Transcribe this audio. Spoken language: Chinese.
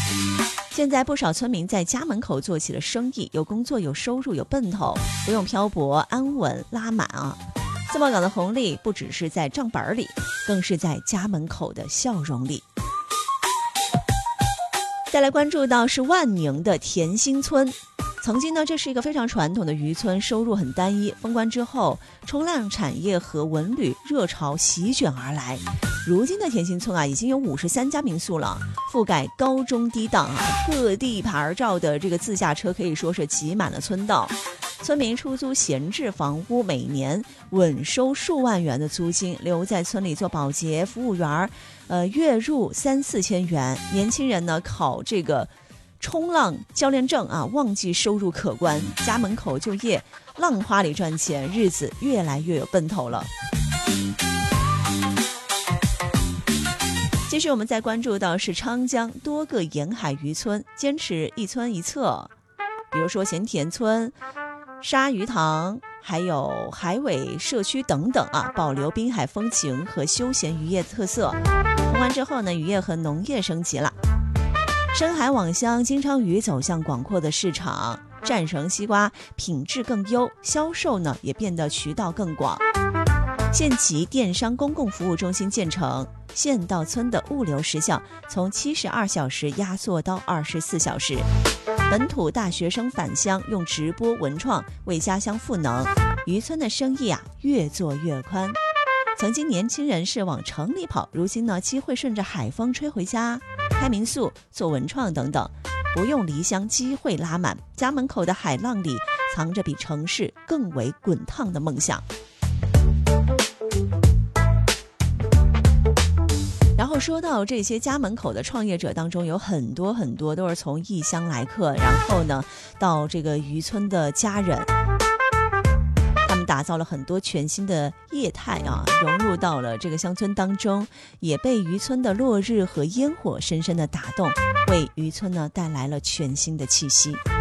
现在不少村民在家门口做起了生意，有工作有收入有奔头，不用漂泊，安稳拉满啊。自贸港的红利不只是在账本里，更是在家门口的笑容里。再来关注到是万宁的田心村。曾经呢，这是一个非常传统的渔村，收入很单一。封关之后，冲浪产业和文旅热潮席卷而来。如今的田心村啊，已经有53家民宿了，覆盖高中低档啊，各地牌照的这个自驾车可以说是挤满了村道。村民出租闲置房屋，每年稳收数万元的租金，留在村里做保洁、服务员，月入3-4千元。年轻人呢，考这个冲浪教练证啊，旺季收入可观，家门口就业，浪花里赚钱，日子越来越有奔头了。继续我们再关注到是昌江多个沿海渔村坚持一村一策，比如说咸田村、鲨鱼塘，还有海尾社区等等啊，保留滨海风情和休闲渔业特色。封完之后呢，渔业和农业升级了。深海网箱金鲳鱼走向广阔的市场，战绳西瓜品质更优，销售呢也变得渠道更广。县级电商公共服务中心建成，县到村的物流时效从72小时压缩到24小时。本土大学生返乡，用直播文创为家乡赋能，渔村的生意啊越做越宽。曾经年轻人是往城里跑，如今呢机会顺着海风吹回家，开民宿、做文创等等，不用离乡，机会拉满。家门口的海浪里藏着比城市更为滚烫的梦想。然后说到这些家门口的创业者当中，有很多都是从异乡来客，然后呢到这个渔村的家人，他们打造了很多全新的业态啊，融入到了这个乡村当中，也被渔村的落日和烟火深深的打动，为渔村呢带来了全新的气息。